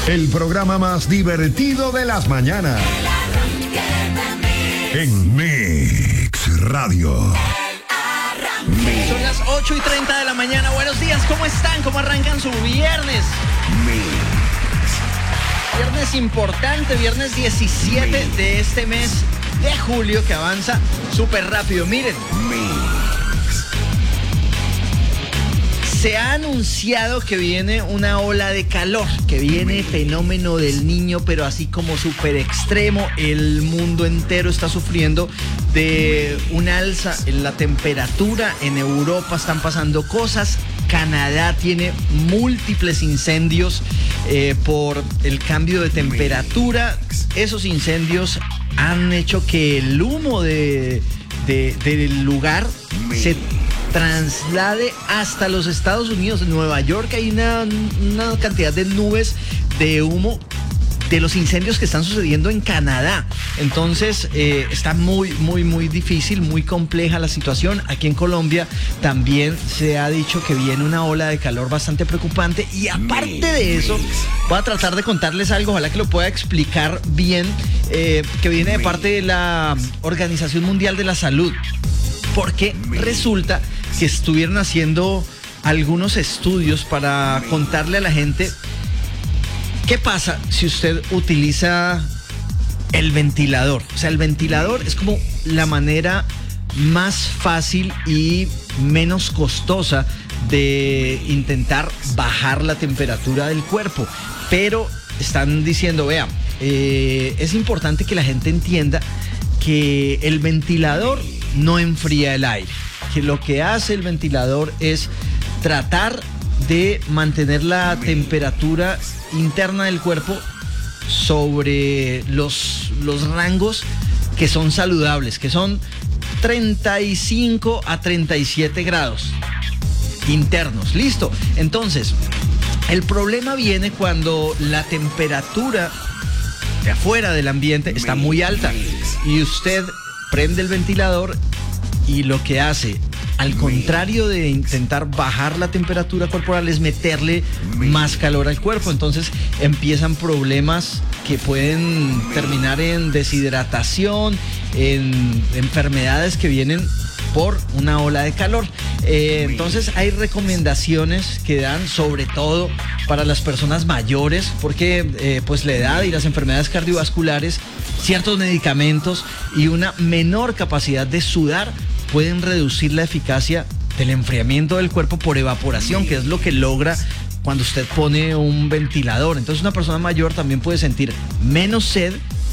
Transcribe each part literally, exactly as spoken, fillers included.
El programa más divertido de las mañanas. En Mix Radio. Son las ocho y treinta de la mañana. Buenos días, ¿cómo están? ¿Cómo arrancan su viernes? Viernes importante, viernes diecisiete de este mes de julio, que avanza súper rápido. Miren, se ha anunciado que viene una ola de calor, que viene fenómeno del niño, pero así como súper extremo. El mundo entero está sufriendo de un alza en la temperatura. En Europa están pasando cosas. Canadá tiene múltiples incendios eh, por el cambio de temperatura. Esos incendios han hecho que el humo de, de, del lugar se traslade hasta los Estados Unidos. En Nueva York hay una, una cantidad de nubes de humo de los incendios que están sucediendo en Canadá. Entonces eh, está muy, muy, muy difícil, muy compleja la situación. Aquí en Colombia también se ha dicho que viene una ola de calor bastante preocupante. Y aparte de eso, voy a tratar de contarles algo, ojalá que lo pueda explicar bien, eh, que viene de parte de la Organización Mundial de la Salud. Porque resulta que estuvieron haciendo algunos estudios para contarle a la gente qué pasa si usted utiliza el ventilador. O sea, el ventilador es como la manera más fácil y menos costosa de intentar bajar la temperatura del cuerpo. Pero están diciendo, vea, eh, es importante que la gente entienda que el ventilador no enfría el aire, que lo que hace el ventilador es tratar de mantener la temperatura interna del cuerpo sobre los, los rangos que son saludables, que son treinta y cinco a treinta y siete grados internos. Listo. Entonces, el problema viene cuando la temperatura de afuera del ambiente está muy alta y usted prende el ventilador y lo que hace, al contrario de intentar bajar la temperatura corporal, es meterle más calor al cuerpo. Entonces empiezan problemas que pueden terminar en deshidratación, en enfermedades que vienen por una ola de calor. Eh, entonces hay recomendaciones que dan, sobre todo para las personas mayores, porque eh, pues la edad y las enfermedades cardiovasculares, ciertos medicamentos y una menor capacidad de sudar pueden reducir la eficacia del enfriamiento del cuerpo por evaporación, que es lo que logra cuando usted pone un ventilador. Entonces una persona mayor también puede sentir menos sed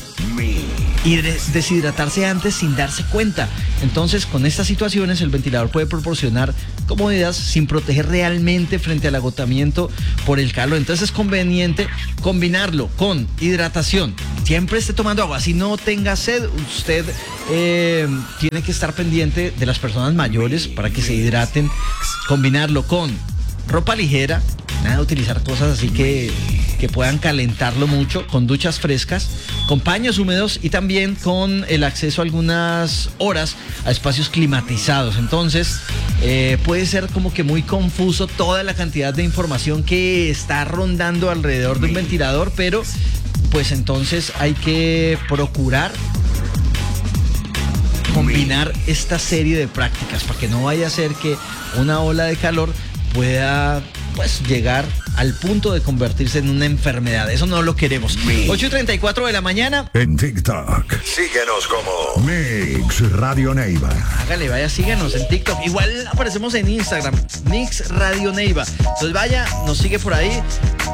y deshidratarse antes sin darse cuenta. Entonces, con estas situaciones, el ventilador puede proporcionar comodidad sin proteger realmente frente al agotamiento por el calor. Entonces es conveniente combinarlo con hidratación. Siempre esté tomando agua. Si no tenga sed, usted eh, tiene que estar pendiente de las personas mayores para que se hidraten. Combinarlo con ropa ligera. Nada de utilizar cosas así que, que puedan calentarlo mucho, con duchas frescas, con paños húmedos y también con el acceso a algunas horas a espacios climatizados. Entonces eh, puede ser como que muy confuso toda la cantidad de información que está rondando alrededor de un ventilador, pero pues entonces hay que procurar combinar esta serie de prácticas para que no vaya a ser que una ola de calor pueda pues llegar al punto de convertirse en una enfermedad. Eso no lo queremos. ocho y treinta y cuatro de la mañana. En TikTok, síguenos como Mix Radio Neiva. Hágale, vaya, síguenos en TikTok. Igual aparecemos en Instagram, Mix Radio Neiva. Entonces vaya, nos sigue por ahí.